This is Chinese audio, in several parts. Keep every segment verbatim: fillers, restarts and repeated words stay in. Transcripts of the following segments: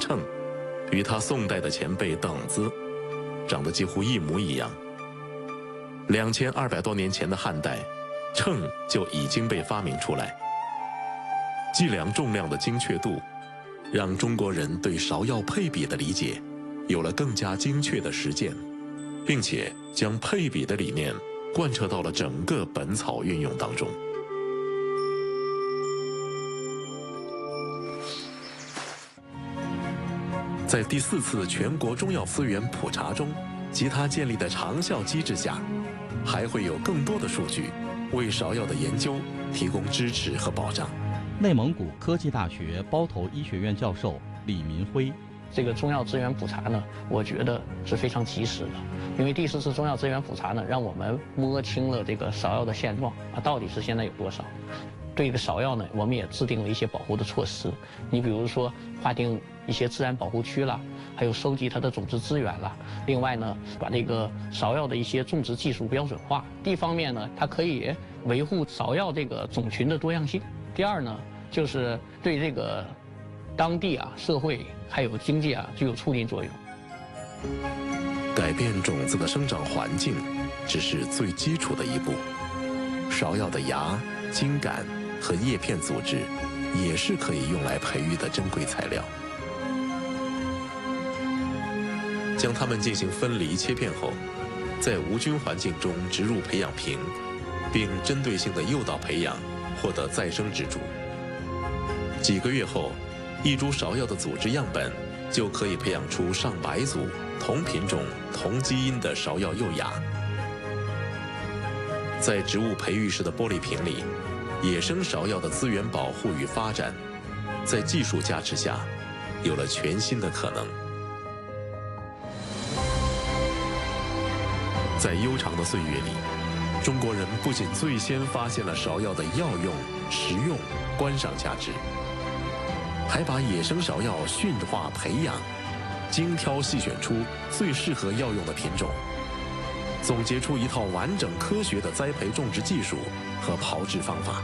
秤，与他宋代的前辈等子长得几乎一模一样。两千二百多年前的汉代，秤就已经被发明出来。计量重量的精确度，让中国人对芍药配比的理解有了更加精确的实践，并且将配比的理念贯彻到了整个本草运用当中。在第四次全国中药资源普查中，及它建立的长效机制下，还会有更多的数据为芍药的研究提供支持和保障。 内蒙古科技大学包头医学院教授李民辉， 这个中药资源普查呢，我觉得是非常及时的，因为第四次中药资源普查呢，让我们摸清了这个芍药的现状啊，到底是现在有多少。对这个芍药呢，我们也制定了一些保护的措施，你比如说划定一些自然保护区啦，还有收集它的种子资源啦。另外呢，把这个芍药的一些种植技术标准化。第一方面呢，它可以维护芍药这个种群的多样性；第二呢，就是对这个当地啊、社会还有经济啊具有促进作用。 改变种子的生长环境，只是最基础的一步。芍药的芽、茎秆和叶片组织也是可以用来培育的珍贵材料。将它们进行分离切片后，在无菌环境中植入培养瓶，并针对性的诱导培养，获得再生植株。几个月后，一株芍药的组织样本就可以培养出上百组同品种、同基因的芍药幼芽。在植物培育式的玻璃瓶里，野生芍药的资源保护与发展，在技术加持下，有了全新的可能。在悠长的岁月里，中国人不仅最先发现了芍药的药用、食用、观赏价值，还把野生芍药驯化培养，精挑细选出最适合药用的品种，总结出一套完整科学的栽培种植技术和炮制方法。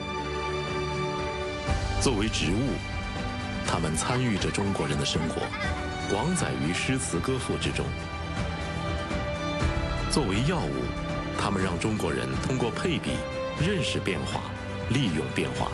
作为植物，它们参与着中国人的生活，广载于诗词歌赋之中。作为药物，它们让中国人通过配比认识变化，利用变化。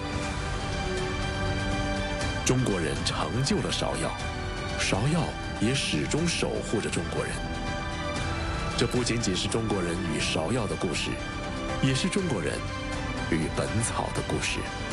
中国人成就了芍药，芍药也始终守护着中国人。这不仅仅是中国人与芍药的故事，也是中国人与本草的故事。